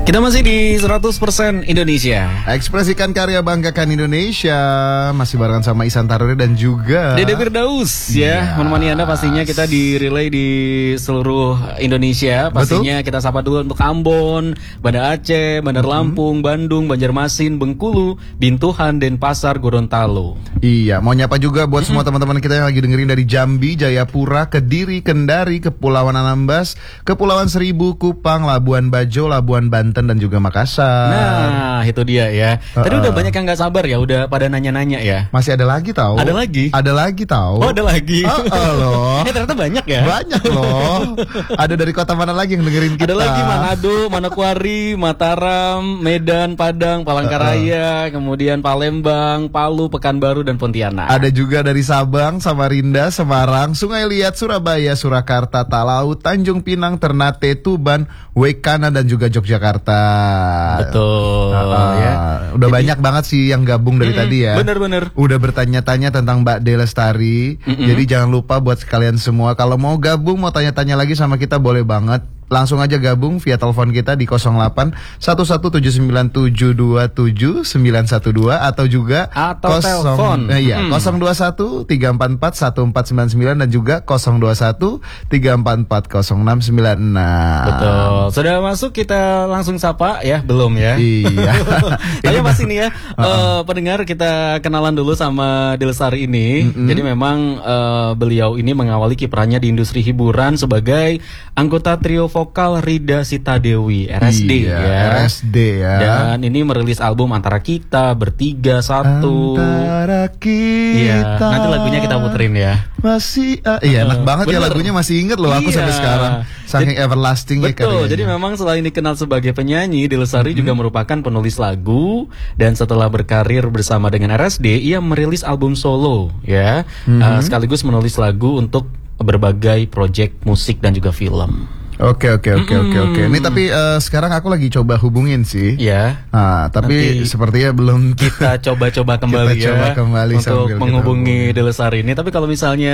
Kita masih di 100% Indonesia. Ekspresikan karya, banggakan Indonesia. Masih barengan sama Ihsan Taruri dan juga Dede Firdaus ya, menemani Anda pastinya kita di relay di seluruh Indonesia. Pastinya kita sapa dulu untuk Ambon, Banda Aceh, Bandar Lampung, Bandung, Banjarmasin, Bengkulu, Bintuhan, Denpasar, Gorontalo. Iya, mau nyapa juga buat semua teman-teman kita yang lagi dengerin dari Jambi, Jayapura, Kediri, Kendari, Kepulauan Anambas, Kepulauan Seribu, Kupang, Labuan Bajo, Labuan Banten, dan juga Makassar. Nah, itu dia ya. Tadi udah banyak yang nggak sabar ya, udah pada nanya-nanya ya. Masih ada lagi tahu? Ada lagi? Ada lagi tahu? Oh, ada lagi. Loh. Ternyata banyak ya. Banyak loh. Ada dari kota mana lagi yang dengerin kita? Ada lagi Manado, Manokwari, Mataram, Medan, Padang, Palangkaraya, kemudian Palembang, Palu, Pekanbaru, dan Pontianak. Ada juga dari Sabang, Samarinda, Semarang, Sungai Liat, Surabaya, Surakarta, Talaut, Tanjung Pinang, Ternate, Tuban, Wekana, dan juga Yogyakarta. Betul ya. Udah banyak banget sih yang gabung dari tadi ya. Bener-bener. Udah bertanya-tanya tentang Mbak De Lestari. Jadi jangan lupa buat kalian semua, kalau mau gabung, mau tanya-tanya lagi sama kita, boleh banget. Langsung aja gabung via telepon kita di 08 11797277912 atau juga telepon 021 344 1499 dan juga 021 344 0696. Betul. Sudah masuk, kita langsung sapa ya, belum ya? Iya. Tapi pas ini ya, pendengar, kita kenalan dulu sama De Lestari ini. Jadi memang beliau ini mengawali kiprahnya di industri hiburan sebagai anggota trio vokal Rida Sita Dewi, RSD ya. RSD ya. Dan ini merilis album Antara Kita, Bertiga, Satu. Antara Kita. Iya, nanti lagunya kita puterin ya. Masih iya, enak banget ya lagunya, masih inget loh aku sampai sekarang. Saking everlasting ya. Betul, jadi memang selain dikenal sebagai penyanyi, De Lestari juga merupakan penulis lagu. Dan setelah berkarir bersama dengan RSD, ia merilis album solo ya. Sekaligus menulis lagu untuk berbagai proyek musik dan juga film. Oke. Ini tapi sekarang aku lagi coba hubungin sih. Ya. Nah, tapi sepertinya belum. Kita coba-coba kembali kita coba kembali untuk menghubungi De Lestari ini. Tapi kalau misalnya